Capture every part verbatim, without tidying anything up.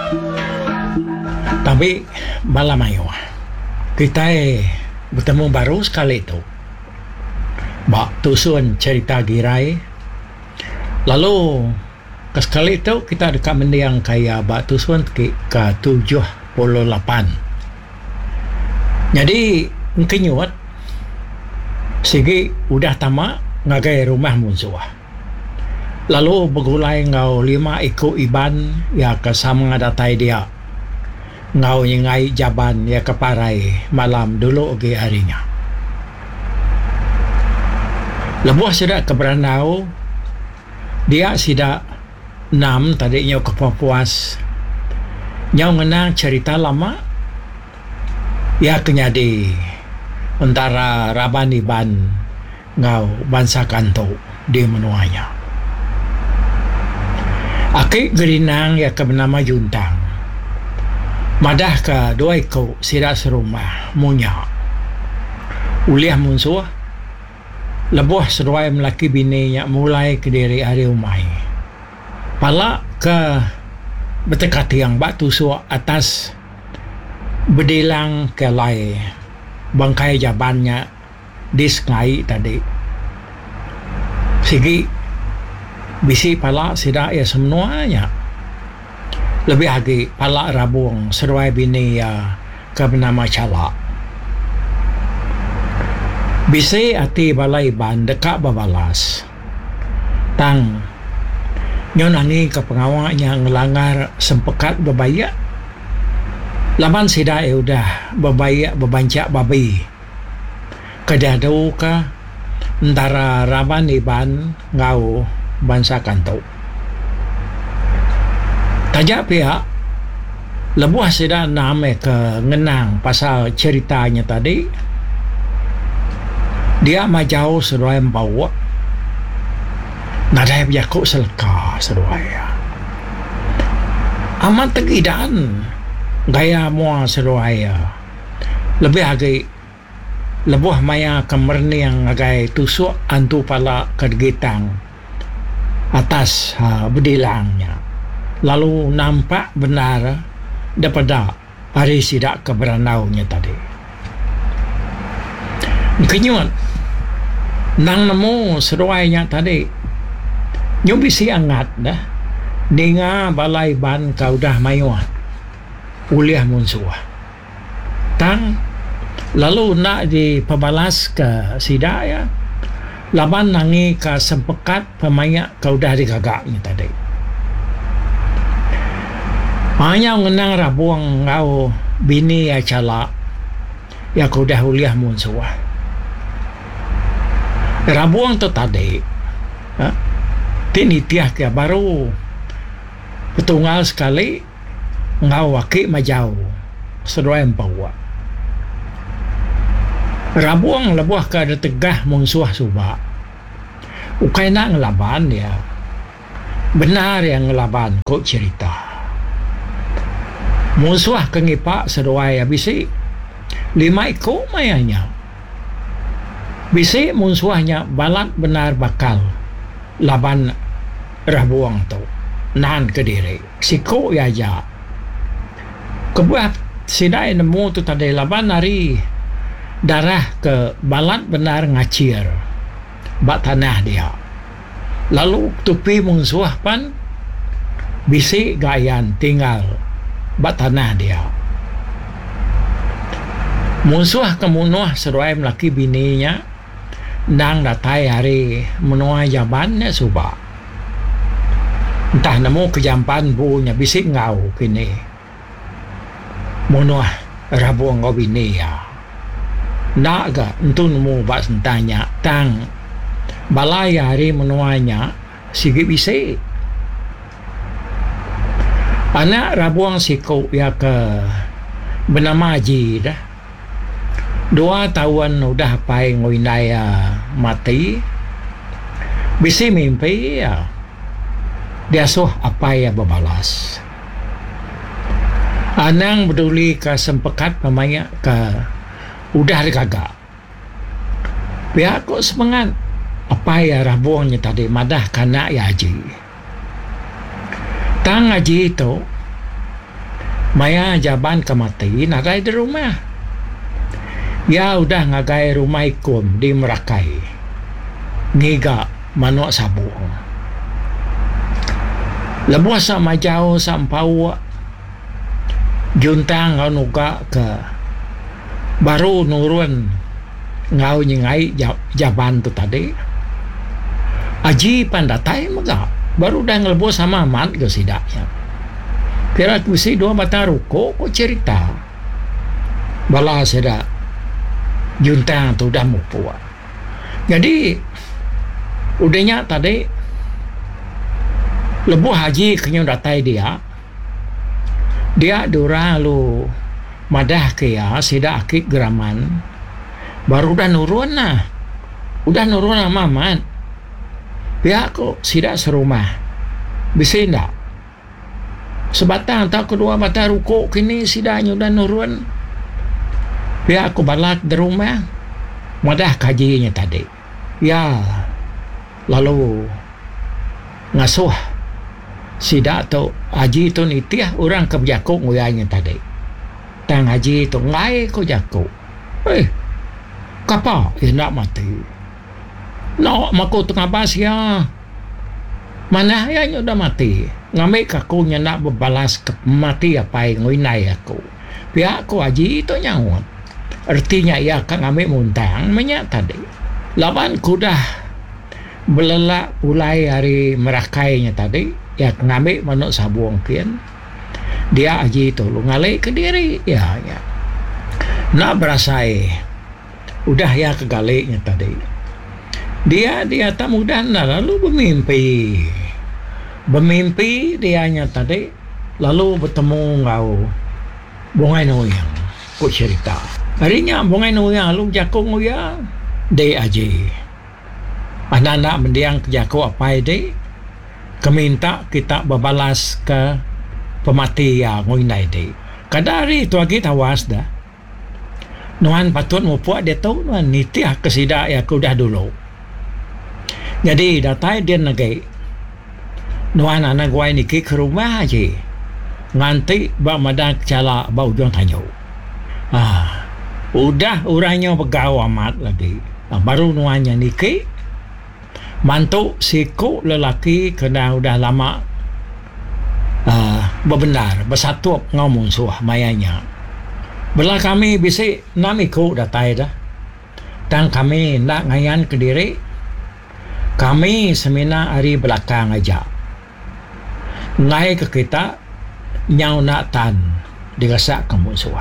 Tapi malam ayo kita eh bertemu baru sekali tu. Bak tusun cerita girai. Lalu ke sekali tu kita dekat mendiang kaya bak tusun ke, ke tujuh puluh lapan. Jadi kenyut sigi udah tamak ngagai rumah musuh. Lalu bergulai ngau lima ikut iban ya kesama datai dia. Ngau nyengai jaban ya keparai malam dulu ke harinya. Lebuh sudah ke Beranau, dia sudah enam tadinya ke Papuas. Nyau ngenang cerita lama, ya kenyadi antara Raban Iban ngau bangsa kanto di menuanya. Akik gerinang ya ke bernama Juntang. Madah ke dua ikut sidak serumah munya. Uliah munsuh lebuh seruai melaki bininya mulai ke diri hari umai. Pala ke bertekati yang batu suak atas berdilang ke lai bangkai jabannya disngai tadi. Sigi bisi pala sidak ya semuanya. Lebih lagi pala rabung seruai bini ya ke bernama Cala. Bisi hati balai ban dekat babalas. Tang nyonani ke pengawaknya ngelanggar sempekat bebayak. Laban sida e udah bebayak bebancak babi. Kedadu ka antara Raban Iban ngau bangsa kanto. Tajak pihak lebuh sida nama ke ngenang pasal ceritanya tadi. Dia majau seruai membawa nadai berjakuk seleka seruai amat tegidan gaya mua seruai lebih lagi lebuh maya kemerni yang agai tusuk antu pala kedgetang atas ha, bedilangnya. Lalu nampak benar daripada hari sidak ke Beranau-nya tadi. Kenyut nang nemu seruainya tadi nyubisi angat dah dengar balai ban kau dah mayuah uliah munsuah tang lalu nak di pebalas ke sidak ya laban nangi ke sempekat pemayak kau dah digagaknya tadi. Hanya ngenang rabuang ngau bini ya Cala ya kau dah uliah munsuah. Rabuang tu tadi ha? Tini tiah ke baru petunggal sekali ngau wakik majau seruai empawa. Rabuang lebuah ke ada tegah munsuah subak ukai nak ngelaban ya benar yang ngelaban kok cerita munsuah kengipak seruai habisi lima ikut mayanya bisi munsuahnya balat benar bakal laban rabuang tu nan ke diri siko ya ja kebuah sidai nemu tu tadi laban hari darah ke balat benar ngacir bak tanah dia lalu tupi munsuah pan bisi gayan tinggal bak tanah dia. Munsuah kemunuh seruai melaki bininya nang datai hari menua jabannya subak. Entah nemu kejampan bunya bisik ngau kini. Munuh rabuang ngau bini ya. Nak ga entu nemu bak sentanya tang balai hari menuanya sigi bisik. Anak rabuang siku ya ke bernama Haji dah. Dua tahun udah pai ngoinai uh, mati. Bisi mimpi ya. Dia suh apa ya berbalas. Anang berduli ke sempekat pemaya ke udah dikagak. Pihak kok semangat apa ya rabuangnya tadi madah kanak ya Haji. Tang Haji itu Maya jaban kamati nagai di rumah. Ya udah ngagai rumah ikum di Merakai. Ngiga manok sabung. Lebuah sa majau sampau juntang ngau nuga ke baru nurun ngau nyingai jaban tu tadi. Aji pandatai maga baru dah ngelebuah sama mat ke sidaknya. Kira kusi dua mata ruko ko cerita. Bala seda juntang tu dah mupua. Jadi udahnya tadi lebu haji kenyo datai dia. Dia dura lu madah ke ya sida akik geraman. Baru dah nurun lah. Udah nurun lah mamat. Pihak kok sida serumah. Bisa ndak? Sebatang tak kedua mata ruko kini sidanya udah nurun. Pihak aku balak di rumah. Madah kajinya tadi. Ya lalu ngasuh sida tu haji tu nitiah orang ke jako nguyanya tadi. Tang haji tu ngai ko jako. Eh, kapa ya nak mati. Nak mako tengah bas ya. Mana ya udah mati. Ngambil kaku nya nak berbalas ke mati apa yang ngai aku. Pihak aku haji tu nyawat. Artinya ia akan ambil muntang menyak tadi. Laban kudah belelak ulai hari merakainya tadi. Ya ngambil manuk sabuang kian. Dia haji tu lu ngalai ke diri. Ya, ya. Nak berasai. Udah ya kegaliknya tadi. Dia dia tak mudah nah, lalu bermimpi. Bermimpi dianya tadi. Lalu bertemu ngau Bungai Noyang. Kau cerita. Harinya Bungai Noyang lalu jakung Noyang. Dia aji. Anak-anak mendiang ke jakung apa dia? Keminta kita berbalas ke pemati yang ngoinai dia. Kadari itu lagi tawas dah. Nuan patut mau puak dia tahu nuan nitiah kesidak ya aku dah dulu. Jadi datai dia nagai. Nuan anak gua ini ke rumah aja. Nganti bak madak cala bau jong tanyo. Ah, udah orangnya begaw amat lagi. Ah, baru nuannya niki. Mantu siku lelaki kena udah lama uh, berbenar bersatu ngomong suah mayanya. Bila kami bisa nam ikut datai dah. Dan kami nak ngayan ke diri. Kami semina hari belakang aja. Ngai ke kita nyau nak tan dirasa kamu suah.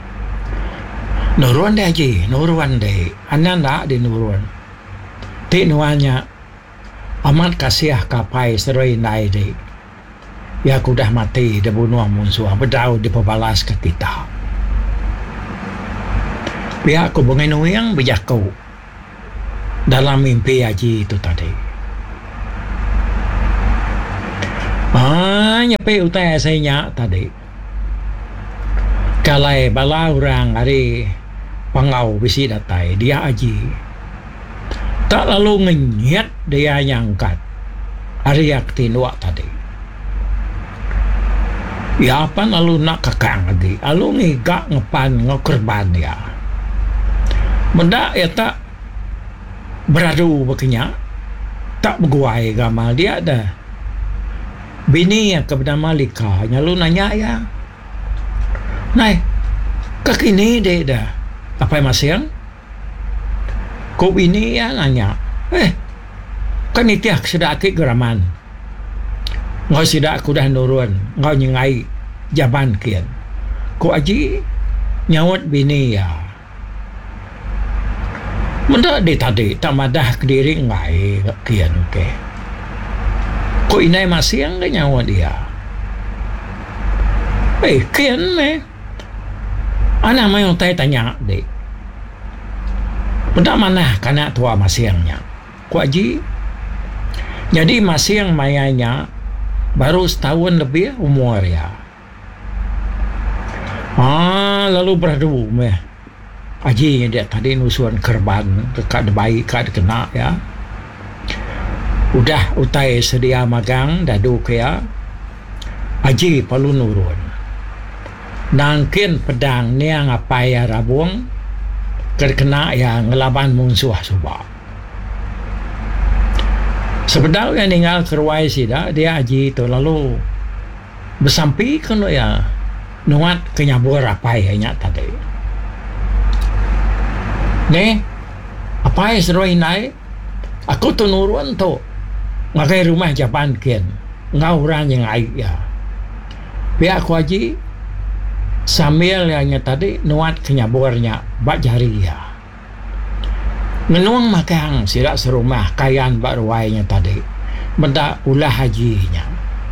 Nuruan deh aja, nuruan deh. Anak nak di nuruan. Ti nuannya amat kasih kapai serai nai deh. Ya aku dah mati dah bunuh musuh berdau di pebalas ke kita. Pihak aku bungai nuyang berjaku dalam mimpi haji itu tadi. Ah, nyepi utai saya tadi. Kalai bala orang hari pangau bisi datai dia haji. Tak lalu ngenyat dia nyangkat hari yakti nuak tadi. Ya apa lalu nak kekang lagi. Lalu ngigak ngepan ngokorban dia. Mendak ya tak beradu begini. Tak berguai gamal dia ada. Bini yang bernama Lika. Lalu nanya ya. Nai, kekini dia dah. Apa yang masih yang? Kau bini ya nanya. Eh, kan itiak sudah akik geraman. Ngau sidak aku dah nurun. Ngau nyengai jaban kian. Kau aji nyawat bini ya. Mendak di tadi tak madah ke diri ngai kian ke. Kau inai masih yang nyawat dia. Eh kian me. Anak mayong tay tanya dek. Mendak mana kanak tua masih yangnya. Kau aji. Jadi masih yang mayanya baru setahun lebih umur ya. Ah, lalu beradu meh. Aji dia tadi nusuan kerban dekat bayi kad kena ya. Udah utai sedia magang dadu ke ya. Aji perlu nurun. nangkin pedang ni yang apa ya rabuang terkena yang ngelaban musuh subak. Sebenarnya tinggal keruai sida dia aji tu lalu bersampi kan ya nuat kenyabur apa ya tadi. Ni apa yang seruai naik aku tu nurun tu ngakai rumah Japan kian ngau orang yang aik ya pihak aku aji sambil yang tadi nuat kenyaburnya bak jari ya ngenuang makang sirak serumah kayan bak ruainya tadi benda ulah hajinya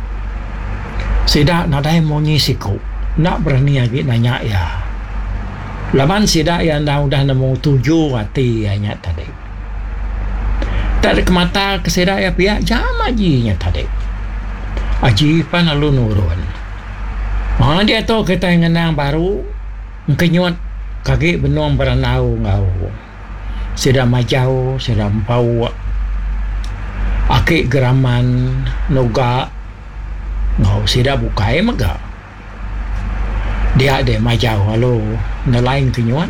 sidak nadai mau nyisiku nak berani lagi nanya ya laman sidak yang dah udah nemu tujuh hati ya tadi tak ada kemata kesedak ya pihak jam ajinya tadi aji pan lalu nurun. Mana dia tu kita yang ngenang baru kenyut kaki benuang beranau ngau sedang majau sedang pau akik geraman noga ngau sedang bukai maga dia ada majau lalu nelain kenyut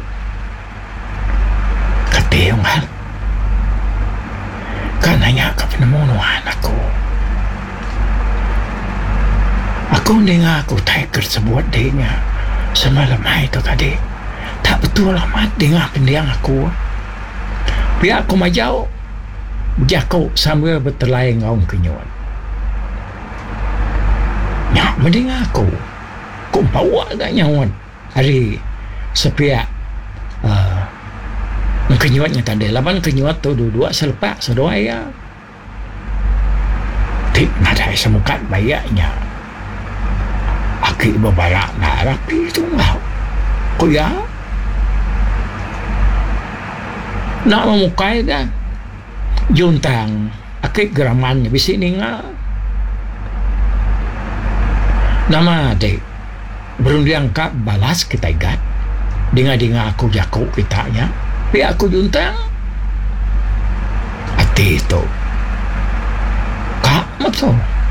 ketiung hal kan hanya kepenemuan aku aku dengar aku tiger sebut dia semalam hai tu tadi tak betul amat dengar pendiang aku pihak aku majau berjakau sambil bertelai ngaung kenyuan nyak mendengar aku aku bawa agak nyawan hari sepiak uh, kenyuatnya tadi laban kenyuat tu dua-dua selepak sedua ya tik nadai semukat bayaknya akik berbalak nak rapi tu ngau kau ya nak memukai dah juntang akik geramannya bisi ni ngau nama dek belum diangkat balas kita igat dengar-dengar aku jakuk kitanya tapi aku juntang hati tu kak matu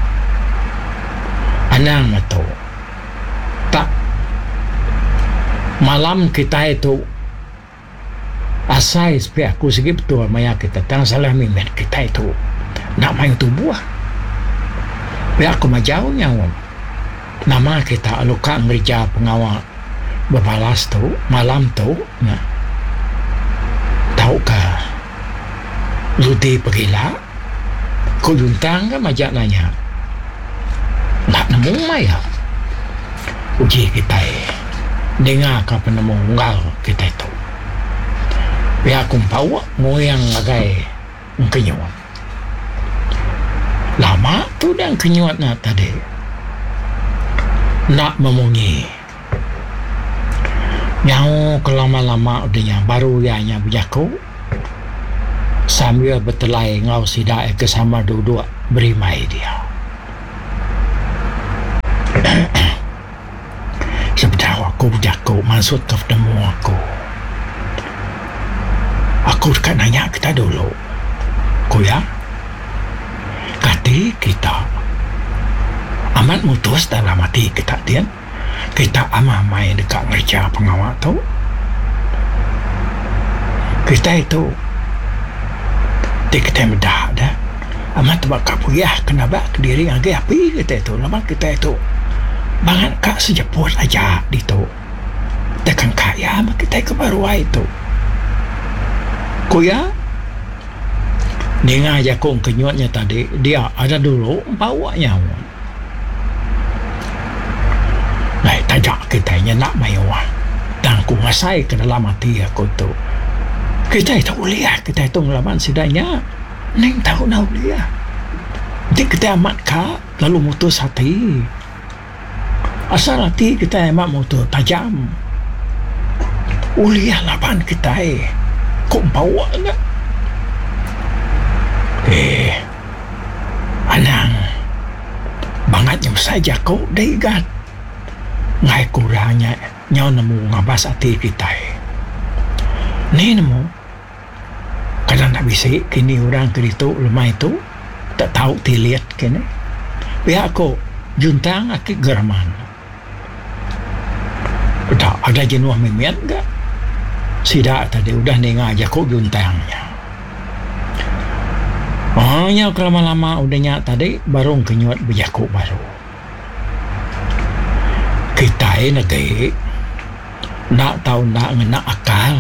anang matu tak malam kita itu asai supaya aku segi betul maya kita tang salah mimet kita itu nak main tubuh biar aku majau nyawa nama kita aluka ngerja pengawal berbalas tu malam tu ya tahukah Ludi pergilah kau juntang kan majak nanya nak nemu maya uji kita dengar ke penemu unggal kita itu biar aku bawa ngoyang agai kenyuat lama tu dan kenyuat nak tadi nak memungi nyau kelama-lama udahnya baru ianya berjaku sambil bertelai ngau sidak ke sama dua-dua berimai dia sebentar aku berjaku masuk ke temu aku aku dekat nanya kita dulu ku ya kati kita amat mutus dalam hati kita dia kita amat main dekat ngerja pengawal tu kita itu di kita medah dah amat bakal puyah kena bak ke diri agak api kita itu lama kita itu banget kak sejepur aja di tu tekan kaya mak kita ke baru itu kuya dengar aja kong kenyuatnya tadi dia ada dulu bawanya nah tajak kita nya nak mewah dan ku ngasai ke dalam hati aku tu kita itu uliah kita itu ngelaman sidanya neng tahu nak uliah jadi kita amat kak lalu mutus hati asal hati kita amat mutus tajam uliah laban kita eh kok bawa enggak eh anang bangatnya saja kau daigat ngai kurangnya nyau nemu ngabas hati kita ni nemu kadang tak bisa kini orang kerito lemah itu tak tahu dilihat kini pihak aku juntang akik geraman ada jenuh memiat gak sida tadi udah nenga aja kok juntangnya. Oh nya lama-lama udahnya tadi baru kenyuat bejaku baru kita ini lagi nak tahu nak ngena akal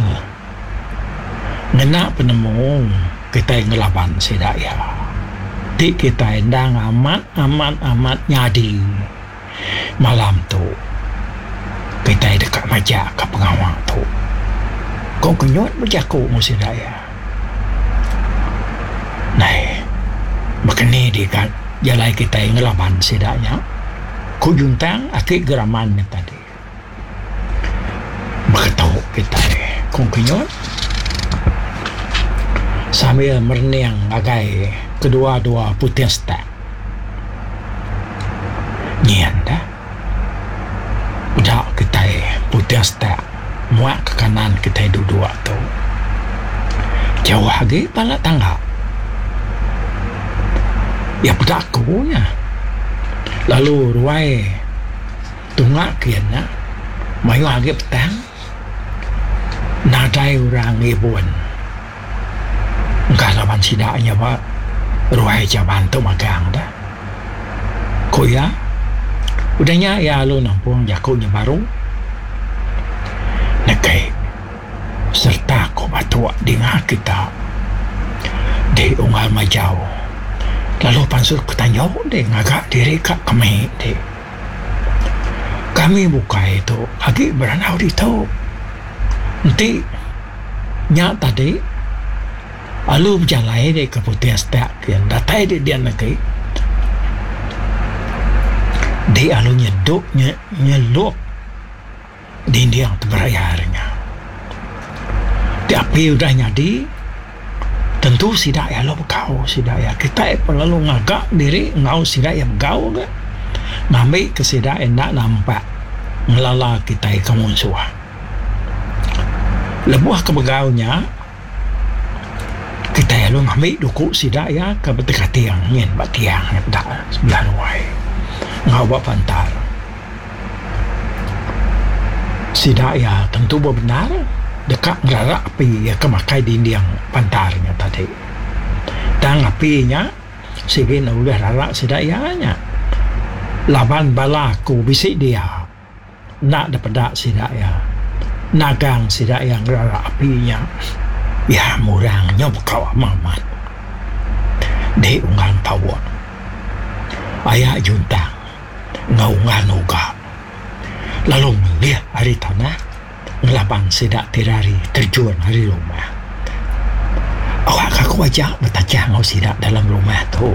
ngena penemu kita ngelaban sidaya di kita endang amat amat amat nyadi malam tu kita dekat majak ke pengawal tu kau kenyot berjaku musidaya nah makanya di kan jalai kita ngelaban sidanya kujuntang akik geramannya tadi beritahu kita kau kenyot sambil merniang agai kedua-dua putih stak nyian dah udah kita putih stak muak ke kanan kita dua-dua tu jauh lagi pala tangga ya pedakunya lalu ruai tungak kiannya mayu lagi petang nadai orang ibuan enggak lawan sidaknya pak ruai jaban tu magang dah kuya udahnya ya lu nampung jakunya baru nakai serta ko batua dengan kita di ungal majau lalu pansur kutanya deh ngagak diri kak kami deh kami buka itu lagi beranau di tu nanti nyak tadi alu berjalan deh ke putih setiap kian datai deh dia nanti di alu nyeduk nye, nyeluk di dia terberayarnya di api udah nyadi tentu sidak ya lo berkau sidak ya kita perlu ngagak diri ngau sidak ya berkau ke ngambil ke sidak enak nampak ngelala kita kamu suah lebuah ke begaunya kita ya lo ngambil duku sidak ya ke betika tiang nyen bat tiang dak sebelah luai ngau buat pantar sidak ya tentu benar dekat ngerak api ya kemakai dinding pantarnya tadi dan apinya segini udah rarak sedayanya laban balaku bisik dia nak dapat sidaya nagang sidaya ngerak apinya ya murangnya berkawa mamat di unggal tawa ayah juntang ngaungan uga lalu dia hari tanah ngelaban sidak tirari terjun hari rumah awak aku ajak bertajah ngau sidak dalam rumah tu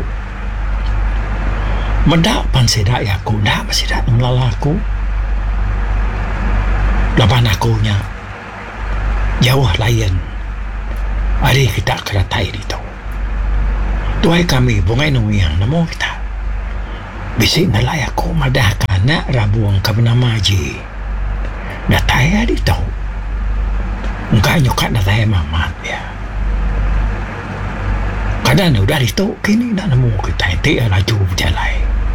mendak pan sidak ya aku dah sidak ngelalaku laban akunya jauh lain hari kita keratai di tu tuai kami bungai nuyang namo kita bisik nalai aku madah kanak rabuang kabena maji datai ada tahu enggak nyokat datai mamat ya kadang udah di tu kini nak nemu kita itu laju berjalan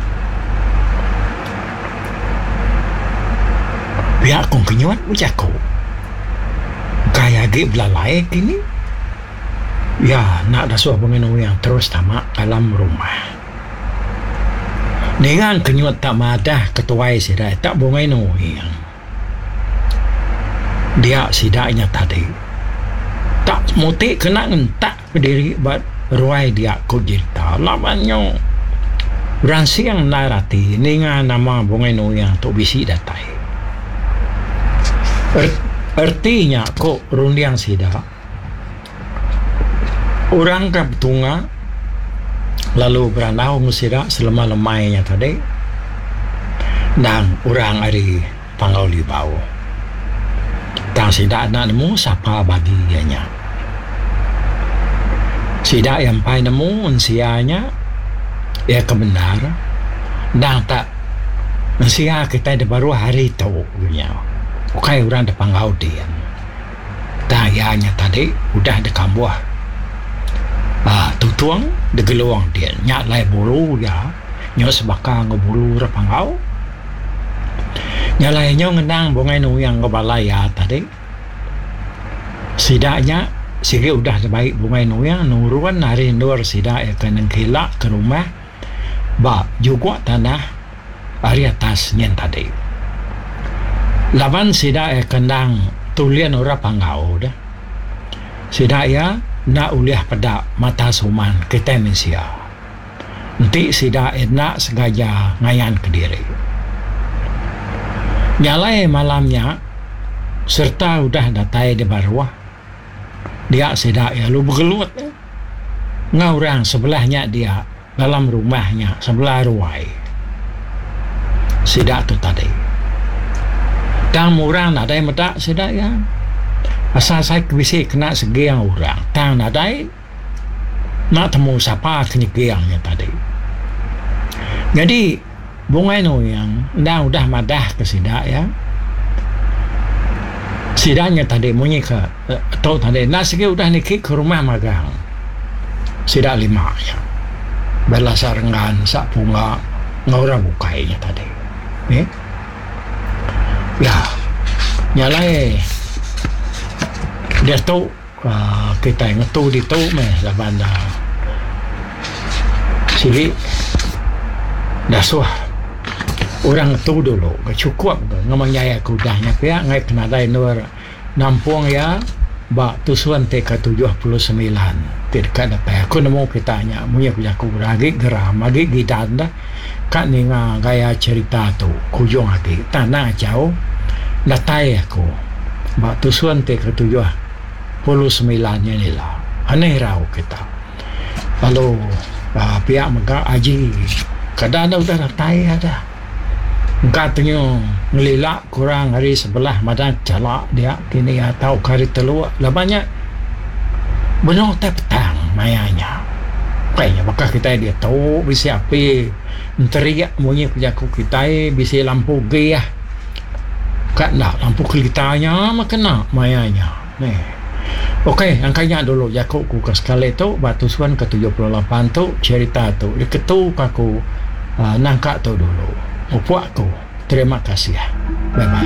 biar kong kenyuan ujaku kaya ge belalai kini ya nak dah suah pengen yang terus tamak dalam rumah dengan kenyuat tak madah ketuai sidai tak bungai yang dia sidaknya tadi tak mutik kena ngentak berdiri buat ruai dia kau cerita lawannya ransi yang narati dengan nama bungai yang tu bisi datai artinya kok rundiang sidak orang kaptunga lalu beranau musidak selama lemainya tadi dan orang ari pangau libau tang sidak nak nemu siapa bagi ianya sidak yang pai nemu unsianya ya kebenar dan tak unsia kita ada baru hari tu punya okay orang ada pangau dia tayanya tadi udah ada kambuah ah tutuang de geluang dia nyak lai bulu ya nyo sebaka ngobulu rapangau Nyalainnya ngendang bungai nuyang ke balai ya tadi. Sidaknya sige udah baik bungai nuyang nuruan hari nur sidak ya kena kilak ke rumah. Ba juga tanah hari atasnya tadi. Laban sidak ya kendang tulian ora panggau dah. Sidak ya nak uliah pada mata suman kita mensia. Nanti sidak ya nak sengaja ngayan ke diri. Nyalai malamnya serta udah datai di bawah dia sidak ya lu bergelut eh. Ngaurang sebelahnya dia dalam rumahnya sebelah ruai sidak tu tadi tang orang nadai medak sidak ya asal saya kebisi kena segi yang orang tang nadai nak temu siapa kenyegiangnya tadi. Jadi bungai no yang dah udah madah ke sidak ya. Sidaknya tadi munyi ke atau tadi nasi udah nikik ke rumah magang. Sidak lima ya. Bela sarengan sak bunga ngora bukainya tadi. Eh? Ya. Nyalai dia tu uh, kita yang tu di tu meh labanda. Sili dah suah orang tu dulu cukup ngamanya aku dahnya kaya ngai kena dai nur nampung ya ba tusuan T K tujuh puluh sembilan tidak ada pa aku nemu kitanya munya aku ragi geram lagi gidanda kan ninga gaya cerita tu kujung lagi tanah jauh datai aku ba tusuan T K tujuh puluh sembilan nya ni lah aneh rau kita lalu uh, pihak mega aji kadang ada udah datai ada katanya ngelilak kurang hari sebelah madan jalak dia kini ya tahu kari telur lah banyak benar tak petang mayanya kayaknya maka kita dia tahu bisa api teriak bunyi kerjaku kita bisa lampu gaya kan nak lampu kelitanya makna mayanya nih. Okey, angkanya dulu Yakub ku ke sekali tu batu suan ke tujuh puluh lapan tu cerita tu diketu aku uh, nangka tu dulu. Upuakku, terima kasih. Bye bye.